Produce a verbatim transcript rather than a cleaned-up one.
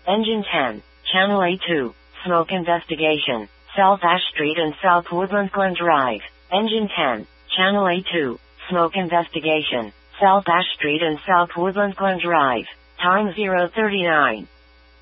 Engine ten, Channel A two, Smoke Investigation, South Ash Street and South Woodlands Glen Drive. Engine ten, Channel A two, Smoke Investigation, South Ash Street and South Woodlands Glen Drive. Time zero thirty-nine.